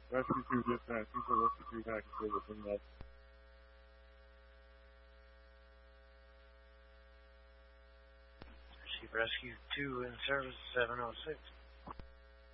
Rescue 2 dispatch, you for Rescue 2 package service in that. Rescue 2 in service 706.